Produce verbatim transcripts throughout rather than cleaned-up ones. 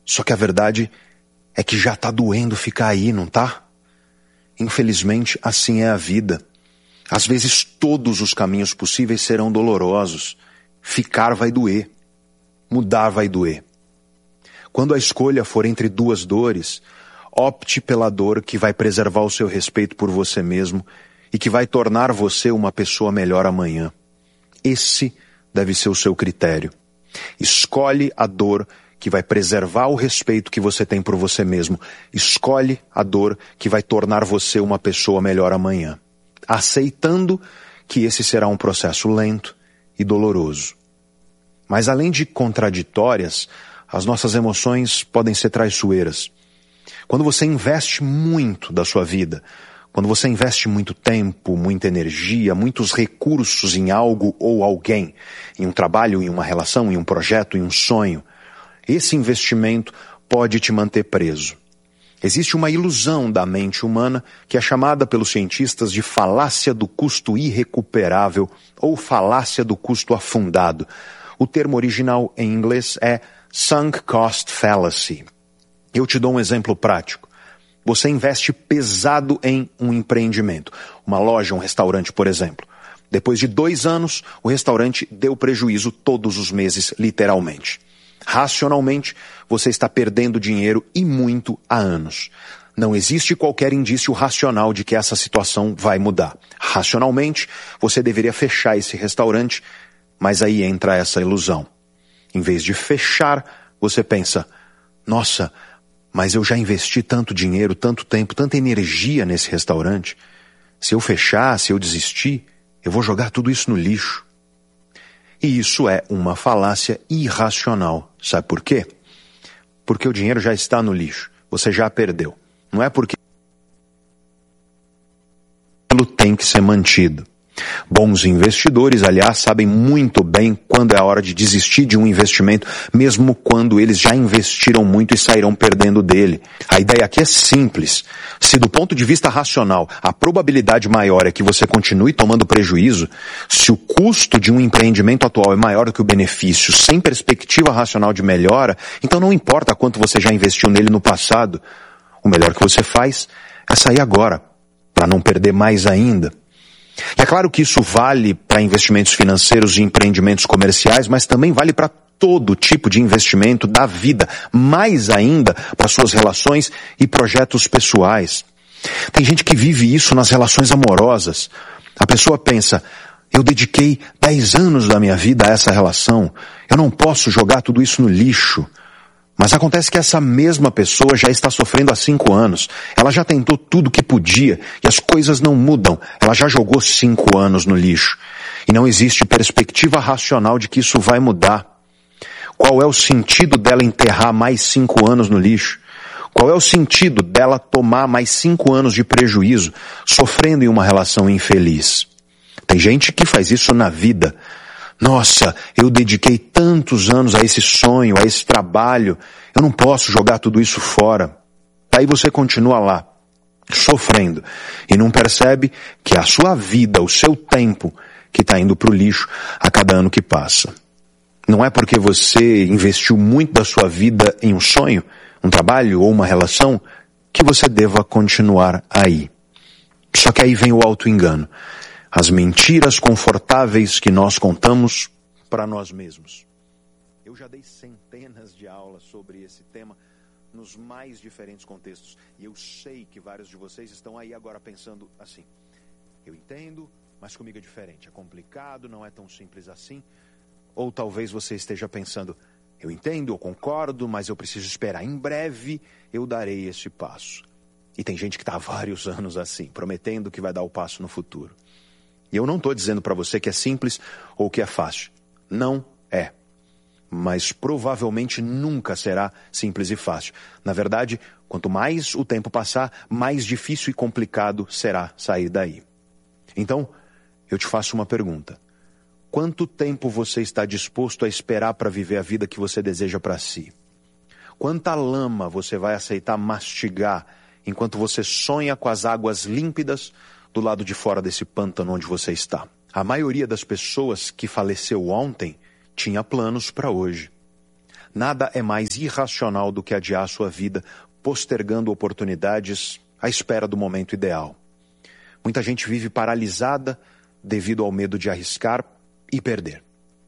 Só que a verdade é que já tá doendo ficar aí, não tá? Infelizmente, assim é a vida. Às vezes todos os caminhos possíveis serão dolorosos. Ficar vai doer. Mudar vai doer. Quando a escolha for entre duas dores, opte pela dor que vai preservar o seu respeito por você mesmo e que vai tornar você uma pessoa melhor amanhã. Esse deve ser o seu critério. Escolhe a dor que vai preservar o respeito que você tem por você mesmo. Escolhe a dor que vai tornar você uma pessoa melhor amanhã, aceitando que esse será um processo lento e doloroso. Mas além de contraditórias, as nossas emoções podem ser traiçoeiras. Quando você investe muito da sua vida, quando você investe muito tempo, muita energia, muitos recursos em algo ou alguém, em um trabalho, em uma relação, em um projeto, em um sonho, esse investimento pode te manter preso. Existe uma ilusão da mente humana que é chamada pelos cientistas de falácia do custo irrecuperável ou falácia do custo afundado. O termo original em inglês é sunk cost fallacy. Eu te dou um exemplo prático. Você investe pesado em um empreendimento, uma loja, um restaurante, por exemplo. Depois de dois anos, o restaurante deu prejuízo todos os meses, literalmente. Racionalmente, você está perdendo dinheiro e muito há anos. Não existe qualquer indício racional de que essa situação vai mudar. Racionalmente, você deveria fechar esse restaurante, mas aí entra essa ilusão. Em vez de fechar, você pensa, nossa, mas eu já investi tanto dinheiro, tanto tempo, tanta energia nesse restaurante. Se eu fechar, se eu desistir, eu vou jogar tudo isso no lixo. E isso é uma falácia irracional. Sabe por quê? Porque o dinheiro já está no lixo. Você já perdeu. Não é porque aquilo tem que ser mantido. Bons investidores, aliás, sabem muito bem quando é a hora de desistir de um investimento, mesmo quando eles já investiram muito e sairão perdendo dele. A ideia aqui é simples. Se do ponto de vista racional, a probabilidade maior é que você continue tomando prejuízo, se o custo de um empreendimento atual é maior do que o benefício, sem perspectiva racional de melhora, então não importa quanto você já investiu nele no passado. O melhor que você faz é sair agora, para não perder mais ainda. É claro que isso vale para investimentos financeiros e empreendimentos comerciais, mas também vale para todo tipo de investimento da vida, mais ainda para suas relações e projetos pessoais. Tem gente que vive isso nas relações amorosas. A pessoa pensa, eu dediquei dez anos da minha vida a essa relação, eu não posso jogar tudo isso no lixo. Mas acontece que essa mesma pessoa já está sofrendo há cinco anos. Ela já tentou tudo o que podia e as coisas não mudam. Ela já jogou cinco anos no lixo. E não existe perspectiva racional de que isso vai mudar. Qual é o sentido dela enterrar mais cinco anos no lixo? Qual é o sentido dela tomar mais cinco anos de prejuízo, sofrendo em uma relação infeliz? Tem gente que faz isso na vida. Nossa, eu dediquei tantos anos a esse sonho, a esse trabalho, eu não posso jogar tudo isso fora. Aí você continua lá, sofrendo, e não percebe que a sua vida, o seu tempo, que está indo para o lixo a cada ano que passa. Não é porque você investiu muito da sua vida em um sonho, um trabalho ou uma relação, que você deva continuar aí. Só que aí vem o auto-engano. As mentiras confortáveis que nós contamos para nós mesmos. Eu já dei centenas de aulas sobre esse tema nos mais diferentes contextos. E eu sei que vários de vocês estão aí agora pensando assim. Eu entendo, mas comigo é diferente. É complicado, não é tão simples assim. Ou talvez você esteja pensando, eu entendo, eu concordo, mas eu preciso esperar. Em breve eu darei esse passo. E tem gente que está há vários anos assim, prometendo que vai dar o passo no futuro. E eu não estou dizendo para você que é simples ou que é fácil. Não é. Mas provavelmente nunca será simples e fácil. Na verdade, quanto mais o tempo passar, mais difícil e complicado será sair daí. Então, eu te faço uma pergunta. Quanto tempo você está disposto a esperar para viver a vida que você deseja para si? Quanta lama você vai aceitar mastigar enquanto você sonha com as águas límpidas do lado de fora desse pântano onde você está? A maioria das pessoas que faleceu ontem tinha planos para hoje. Nada é mais irracional do que adiar sua vida, postergando oportunidades à espera do momento ideal. Muita gente vive paralisada devido ao medo de arriscar e perder.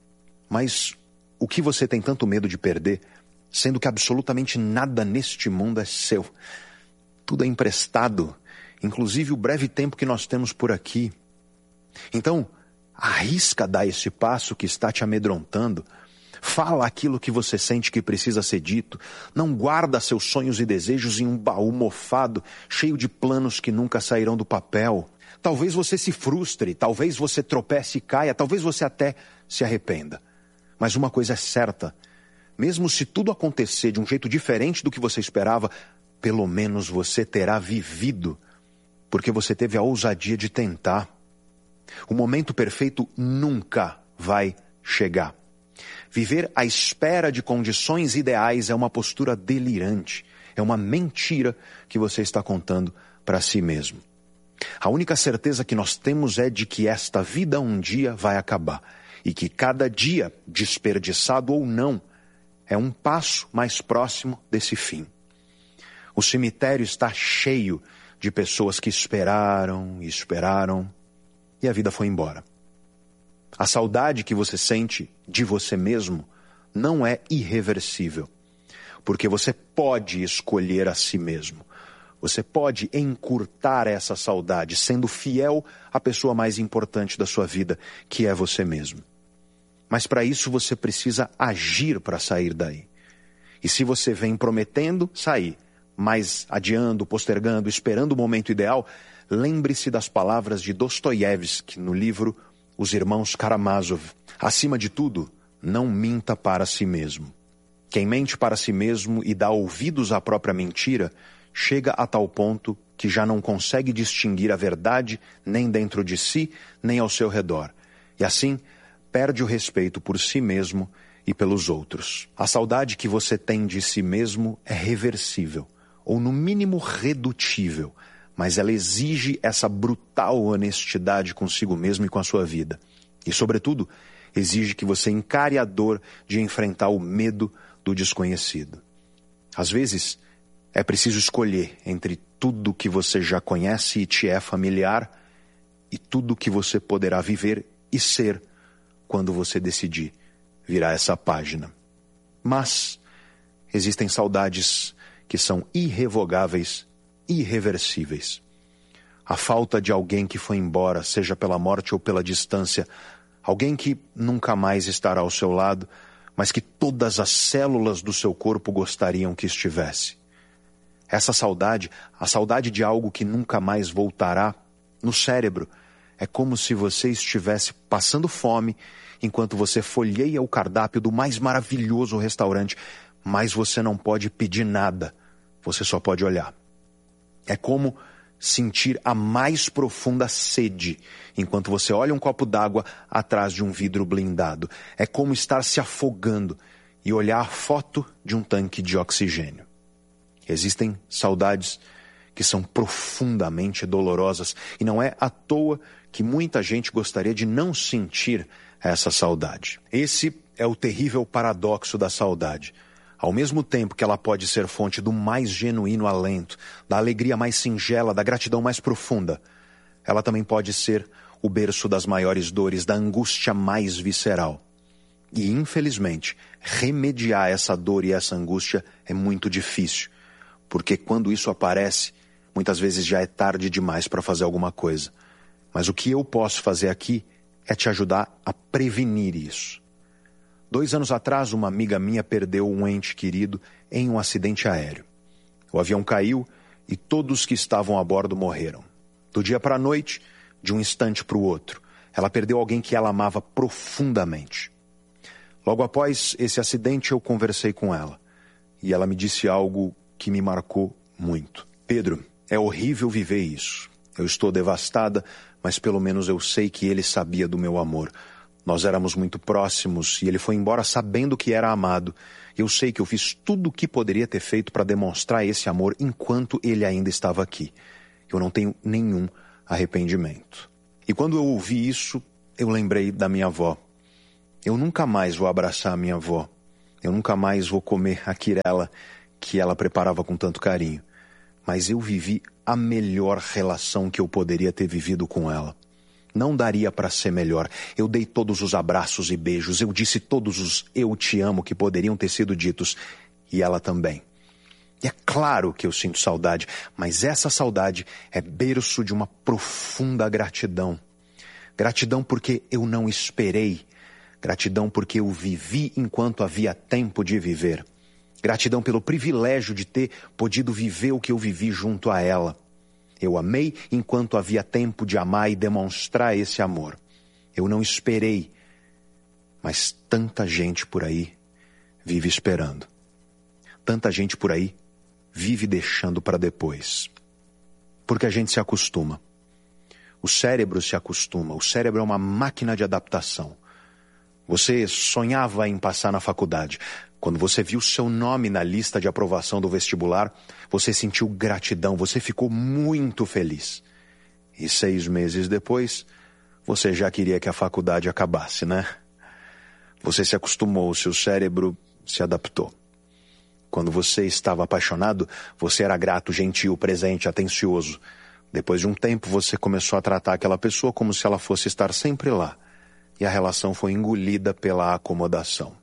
Mas o que você tem tanto medo de perder, sendo que absolutamente nada neste mundo é seu? Tudo é emprestado, inclusive o breve tempo que nós temos por aqui. Então, arrisca dar esse passo que está te amedrontando. Fala aquilo que você sente que precisa ser dito. Não guarda seus sonhos e desejos em um baú mofado, cheio de planos que nunca sairão do papel. Talvez você se frustre, talvez você tropece e caia, talvez você até se arrependa. Mas uma coisa é certa, mesmo se tudo acontecer de um jeito diferente do que você esperava, pelo menos você terá vivido, porque você teve a ousadia de tentar. O momento perfeito nunca vai chegar. Viver à espera de condições ideais é uma postura delirante. É uma mentira que você está contando para si mesmo. A única certeza que nós temos é de que esta vida um dia vai acabar. E que cada dia, desperdiçado ou não, é um passo mais próximo desse fim. O cemitério está cheio de pessoas que esperaram e esperaram e a vida foi embora. A saudade que você sente de você mesmo não é irreversível, porque você pode escolher a si mesmo. Você pode encurtar essa saudade, sendo fiel à pessoa mais importante da sua vida, que é você mesmo. Mas para isso você precisa agir para sair daí. E se você vem prometendo sair, mas adiando, postergando, esperando o momento ideal, lembre-se das palavras de Dostoiévski no livro Os Irmãos Karamazov. Acima de tudo, não minta para si mesmo. Quem mente para si mesmo e dá ouvidos à própria mentira, chega a tal ponto que já não consegue distinguir a verdade nem dentro de si, nem ao seu redor. E assim, perde o respeito por si mesmo e pelos outros. A saudade que você tem de si mesmo é reversível, ou no mínimo redutível, mas ela exige essa brutal honestidade consigo mesmo e com a sua vida. E, sobretudo, exige que você encare a dor de enfrentar o medo do desconhecido. Às vezes, é preciso escolher entre tudo que você já conhece e te é familiar e tudo que você poderá viver e ser quando você decidir virar essa página. Mas existem saudades que são irrevogáveis, irreversíveis. A falta de alguém que foi embora, seja pela morte ou pela distância, alguém que nunca mais estará ao seu lado, mas que todas as células do seu corpo gostariam que estivesse. Essa saudade, a saudade de algo que nunca mais voltará, no cérebro, é como se você estivesse passando fome enquanto você folheia o cardápio do mais maravilhoso restaurante, mas você não pode pedir nada, você só pode olhar. É como sentir a mais profunda sede enquanto você olha um copo d'água atrás de um vidro blindado. É como estar se afogando e olhar a foto de um tanque de oxigênio. Existem saudades que são profundamente dolorosas e não é à toa que muita gente gostaria de não sentir essa saudade. Esse é o terrível paradoxo da saudade. Ao mesmo tempo que ela pode ser fonte do mais genuíno alento, da alegria mais singela, da gratidão mais profunda, ela também pode ser o berço das maiores dores, da angústia mais visceral. E, infelizmente, remediar essa dor e essa angústia é muito difícil, porque quando isso aparece, muitas vezes já é tarde demais para fazer alguma coisa. Mas o que eu posso fazer aqui é te ajudar a prevenir isso. Dois anos atrás, uma amiga minha perdeu um ente querido em um acidente aéreo. O avião caiu e todos que estavam a bordo morreram. Do dia para a noite, de um instante para o outro, ela perdeu alguém que ela amava profundamente. Logo após esse acidente, eu conversei com ela. E ela me disse algo que me marcou muito. Pedro, é horrível viver isso. Eu estou devastada, mas pelo menos eu sei que ele sabia do meu amor. Nós éramos muito próximos e ele foi embora sabendo que era amado. Eu sei que eu fiz tudo o que poderia ter feito para demonstrar esse amor enquanto ele ainda estava aqui. Eu não tenho nenhum arrependimento. E quando eu ouvi isso, eu lembrei da minha avó. Eu nunca mais vou abraçar a minha avó. Eu nunca mais vou comer a quirela que ela preparava com tanto carinho. Mas eu vivi a melhor relação que eu poderia ter vivido com ela. Não daria para ser melhor. Eu dei todos os abraços e beijos. Eu disse todos os eu te amo que poderiam ter sido ditos. E ela também. E é claro que eu sinto saudade, mas essa saudade é berço de uma profunda gratidão. Gratidão porque eu não esperei. Gratidão porque eu vivi enquanto havia tempo de viver. Gratidão pelo privilégio de ter podido viver o que eu vivi junto a ela. Eu amei enquanto havia tempo de amar e demonstrar esse amor. Eu não esperei, mas tanta gente por aí vive esperando. Tanta gente por aí vive deixando para depois. Porque a gente se acostuma. O cérebro se acostuma. O cérebro é uma máquina de adaptação. Você sonhava em passar na faculdade. Quando você viu seu nome na lista de aprovação do vestibular, você sentiu gratidão, você ficou muito feliz. E seis meses depois, você já queria que a faculdade acabasse, né? Você se acostumou, seu cérebro se adaptou. Quando você estava apaixonado, você era grato, gentil, presente, atencioso. Depois de um tempo, você começou a tratar aquela pessoa como se ela fosse estar sempre lá. E a relação foi engolida pela acomodação.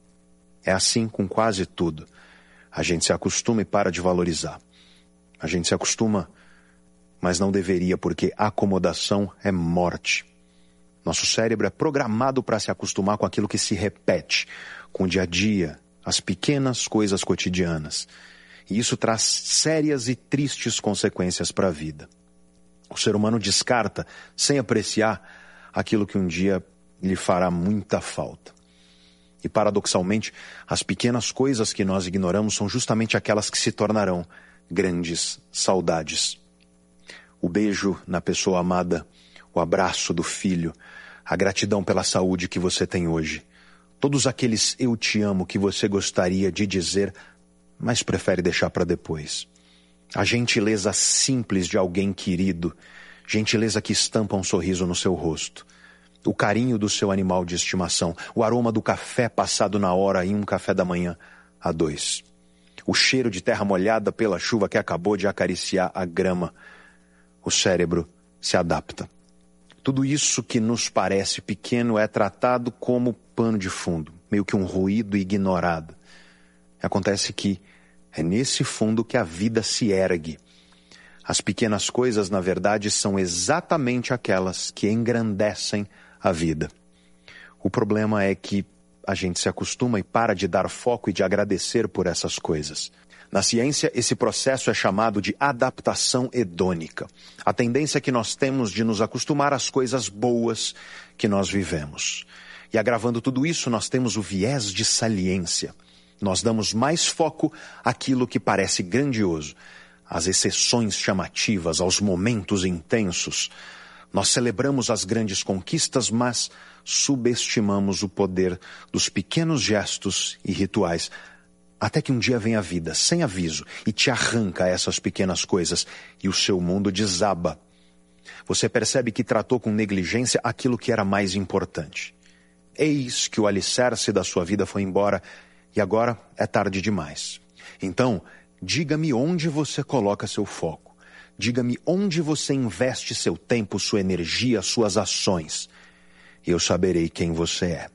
É assim com quase tudo. A gente se acostuma e para de valorizar. A gente se acostuma, mas não deveria, porque acomodação é morte. Nosso cérebro é programado para se acostumar com aquilo que se repete, com o dia a dia, as pequenas coisas cotidianas. E isso traz sérias e tristes consequências para a vida. O ser humano descarta, sem apreciar, aquilo que um dia lhe fará muita falta. E paradoxalmente, as pequenas coisas que nós ignoramos são justamente aquelas que se tornarão grandes saudades. O beijo na pessoa amada, o abraço do filho, a gratidão pela saúde que você tem hoje. Todos aqueles eu te amo que você gostaria de dizer, mas prefere deixar para depois. A gentileza simples de alguém querido, gentileza que estampa um sorriso no seu rosto. O carinho do seu animal de estimação, o aroma do café passado na hora em um café da manhã a dois. O cheiro de terra molhada pela chuva que acabou de acariciar a grama. O cérebro se adapta. Tudo isso que nos parece pequeno é tratado como pano de fundo, meio que um ruído ignorado. Acontece que é nesse fundo que a vida se ergue. As pequenas coisas, na verdade, são exatamente aquelas que engrandecem a vida. O problema é que a gente se acostuma e para de dar foco e de agradecer por essas coisas. Na ciência, esse processo é chamado de adaptação hedônica. A tendência que nós temos de nos acostumar às coisas boas que nós vivemos. E agravando tudo isso, nós temos o viés de saliência. Nós damos mais foco àquilo que parece grandioso, às exceções chamativas, aos momentos intensos. Nós celebramos as grandes conquistas, mas subestimamos o poder dos pequenos gestos e rituais. Até que um dia vem a vida, sem aviso, e te arranca essas pequenas coisas, e o seu mundo desaba. Você percebe que tratou com negligência aquilo que era mais importante. Eis que o alicerce da sua vida foi embora, e agora é tarde demais. Então, diga-me onde você coloca seu foco. Diga-me onde você investe seu tempo, sua energia, suas ações. E eu saberei quem você é.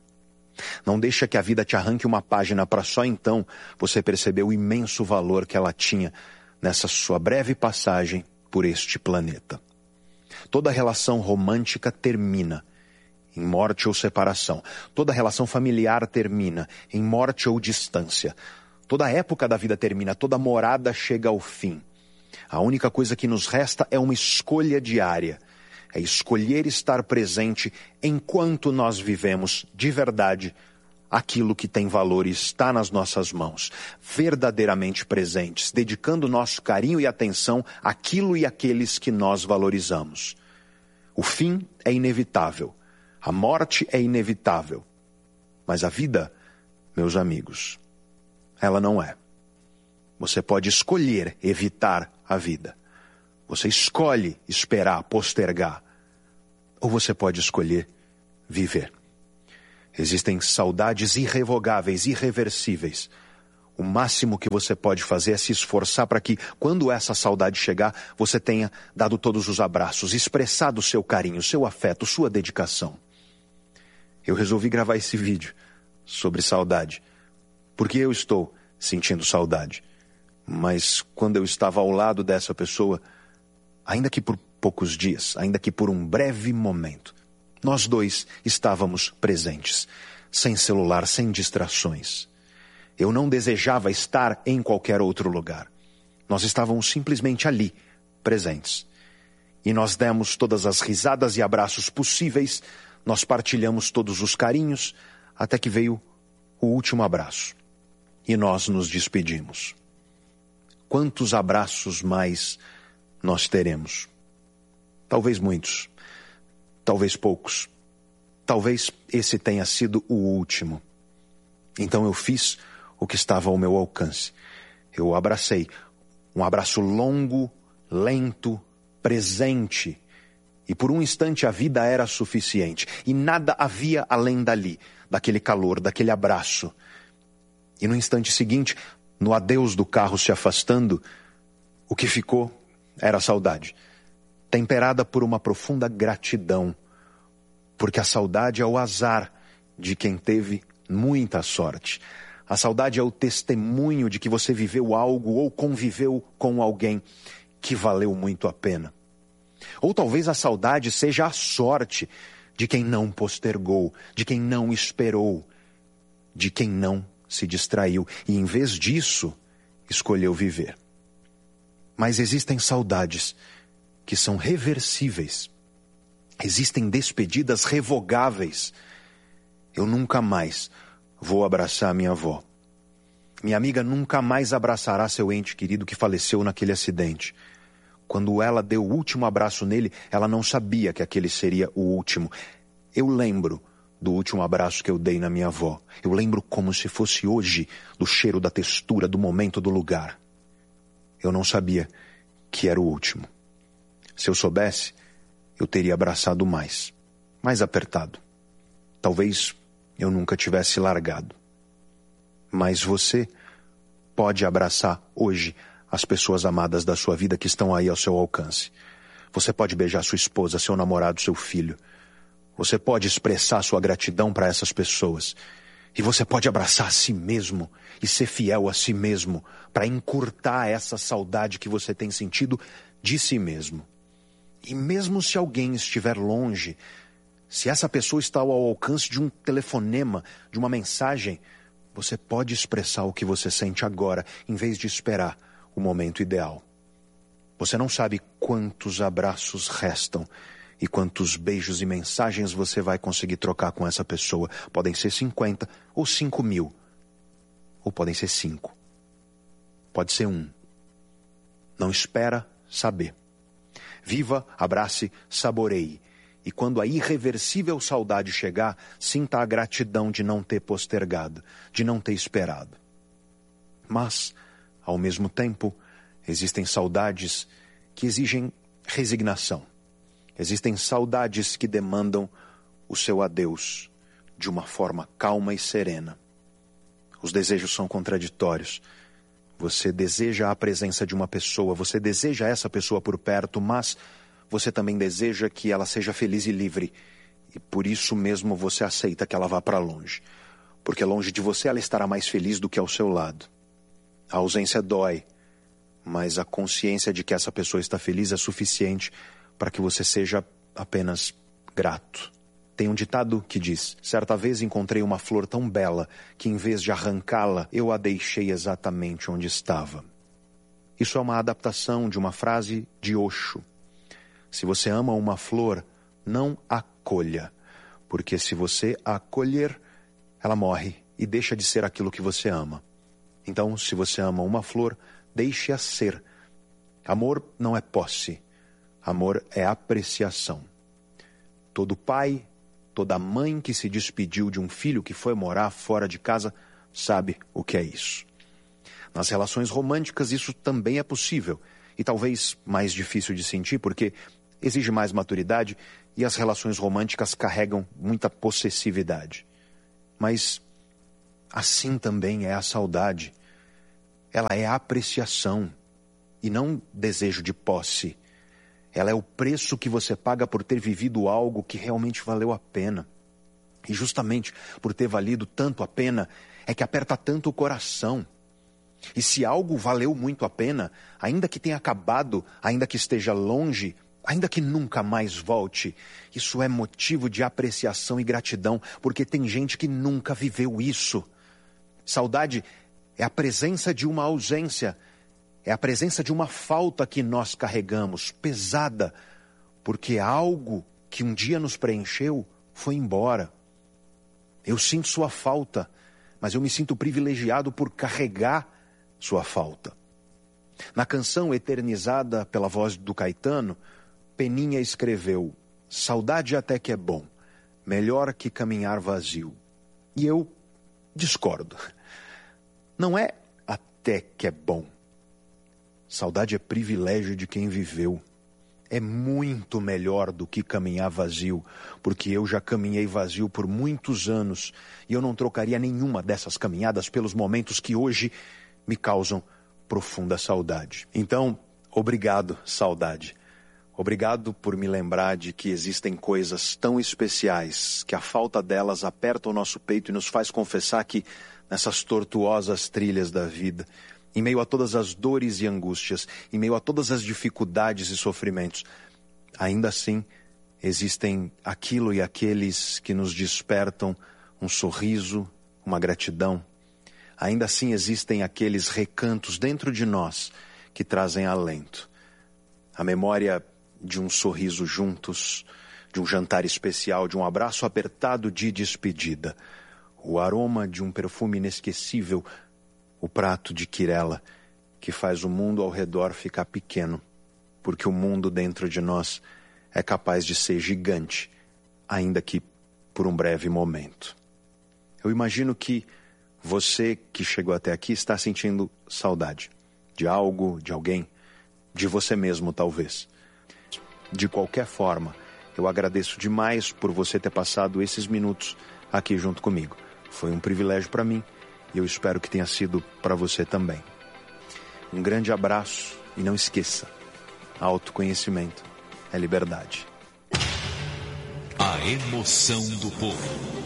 Não deixa que a vida te arranque uma página para só então você perceber o imenso valor que ela tinha nessa sua breve passagem por este planeta. Toda relação romântica termina em morte ou separação. Toda relação familiar termina em morte ou distância. Toda época da vida termina, toda morada chega ao fim. A única coisa que nos resta é uma escolha diária. É escolher estar presente enquanto nós vivemos de verdade aquilo que tem valor e está nas nossas mãos. Verdadeiramente presentes, dedicando nosso carinho e atenção àquilo e àqueles que nós valorizamos. O fim é inevitável. A morte é inevitável. Mas a vida, meus amigos, ela não é. Você pode escolher evitar a vida. Você escolhe esperar, postergar. Ou você pode escolher viver. Existem saudades irrevogáveis, irreversíveis. O máximo que você pode fazer é se esforçar para que, quando essa saudade chegar, você tenha dado todos os abraços, expressado seu carinho, seu afeto, sua dedicação. Eu resolvi gravar esse vídeo sobre saudade, porque eu estou sentindo saudade. Mas quando eu estava ao lado dessa pessoa, ainda que por poucos dias, ainda que por um breve momento, nós dois estávamos presentes, sem celular, sem distrações. Eu não desejava estar em qualquer outro lugar. Nós estávamos simplesmente ali, presentes. E nós demos todas as risadas e abraços possíveis, nós partilhamos todos os carinhos, até que veio o último abraço. E nós nos despedimos. Quantos abraços mais nós teremos? Talvez muitos, talvez poucos. Talvez esse tenha sido o último. Então eu fiz o que estava ao meu alcance. Eu o abracei. Um abraço longo, lento, presente. E por um instante a vida era suficiente. E nada havia além dali, daquele calor, daquele abraço. E no instante seguinte, no adeus do carro se afastando, o que ficou era a saudade, temperada por uma profunda gratidão, porque a saudade é o azar de quem teve muita sorte. A saudade é o testemunho de que você viveu algo ou conviveu com alguém que valeu muito a pena. Ou talvez a saudade seja a sorte de quem não postergou, de quem não esperou, de quem não se distraiu e, em vez disso, escolheu viver. Mas existem saudades que são reversíveis. Existem despedidas revogáveis. Eu nunca mais vou abraçar minha avó. Minha amiga nunca mais abraçará seu ente querido que faleceu naquele acidente. Quando ela deu o último abraço nele, ela não sabia que aquele seria o último. Eu lembro do último abraço que eu dei na minha avó. Eu lembro como se fosse hoje, do cheiro, da textura, do momento, do lugar. Eu não sabia que era o último. Se eu soubesse, eu teria abraçado mais, mais apertado. Talvez eu nunca tivesse largado. Mas você pode abraçar hoje as pessoas amadas da sua vida que estão aí ao seu alcance. Você pode beijar sua esposa, seu namorado, seu filho. Você pode expressar sua gratidão para essas pessoas. E você pode abraçar a si mesmo e ser fiel a si mesmo para encurtar essa saudade que você tem sentido de si mesmo. E mesmo se alguém estiver longe, se essa pessoa está ao alcance de um telefonema, de uma mensagem, você pode expressar o que você sente agora, em vez de esperar o momento ideal. Você não sabe quantos abraços restam e quantos beijos e mensagens você vai conseguir trocar com essa pessoa. Podem ser cinquenta ou cinco mil. Ou podem ser cinco. Pode ser um. Não espera saber. Viva, abrace, saboreie. E quando a irreversível saudade chegar, sinta a gratidão de não ter postergado, de não ter esperado. Mas, ao mesmo tempo, existem saudades que exigem resignação. Existem saudades que demandam o seu adeus de uma forma calma e serena. Os desejos são contraditórios. Você deseja a presença de uma pessoa, você deseja essa pessoa por perto, mas você também deseja que ela seja feliz e livre. E por isso mesmo você aceita que ela vá para longe. Porque longe de você ela estará mais feliz do que ao seu lado. A ausência dói, mas a consciência de que essa pessoa está feliz é suficiente para que você seja apenas grato. Tem um ditado que diz: certa vez encontrei uma flor tão bela que em vez de arrancá-la, eu a deixei exatamente onde estava. Isso é uma adaptação de uma frase de Osho. Se você ama uma flor, não a colha, porque se você a colher, ela morre e deixa de ser aquilo que você ama. Então, se você ama uma flor, deixe-a ser. Amor não é posse. Amor é apreciação. Todo pai, toda mãe que se despediu de um filho que foi morar fora de casa sabe o que é isso. Nas relações românticas isso também é possível e talvez mais difícil de sentir porque exige mais maturidade e as relações românticas carregam muita possessividade. Mas assim também é a saudade. Ela é apreciação e não desejo de posse. Ela é o preço que você paga por ter vivido algo que realmente valeu a pena. E justamente por ter valido tanto a pena, é que aperta tanto o coração. E se algo valeu muito a pena, ainda que tenha acabado, ainda que esteja longe, ainda que nunca mais volte, isso é motivo de apreciação e gratidão, porque tem gente que nunca viveu isso. Saudade é a presença de uma ausência, é a presença de uma falta que nós carregamos, pesada, porque algo que um dia nos preencheu foi embora. Eu sinto sua falta, mas eu me sinto privilegiado por carregar sua falta. Na canção eternizada pela voz do Caetano, Peninha escreveu: saudade até que é bom, melhor que caminhar vazio. E eu discordo. Não é até que é bom. Saudade é privilégio de quem viveu. É muito melhor do que caminhar vazio, porque eu já caminhei vazio por muitos anos e eu não trocaria nenhuma dessas caminhadas pelos momentos que hoje me causam profunda saudade. Então, obrigado, saudade. Obrigado por me lembrar de que existem coisas tão especiais que a falta delas aperta o nosso peito e nos faz confessar que nessas tortuosas trilhas da vida, em meio a todas as dores e angústias, em meio a todas as dificuldades e sofrimentos, ainda assim existem aquilo e aqueles que nos despertam um sorriso, uma gratidão. Ainda assim existem aqueles recantos dentro de nós que trazem alento. A memória de um sorriso juntos, de um jantar especial, de um abraço apertado de despedida. O aroma de um perfume inesquecível, o prato de Quirela, que faz o mundo ao redor ficar pequeno, porque o mundo dentro de nós é capaz de ser gigante, ainda que por um breve momento. Eu imagino que você que chegou até aqui está sentindo saudade de algo, de alguém, de você mesmo talvez. De qualquer forma, eu agradeço demais por você ter passado esses minutos aqui junto comigo. Foi um privilégio para mim e eu espero que tenha sido para você também. Um grande abraço e não esqueça, autoconhecimento é liberdade. A emoção do povo.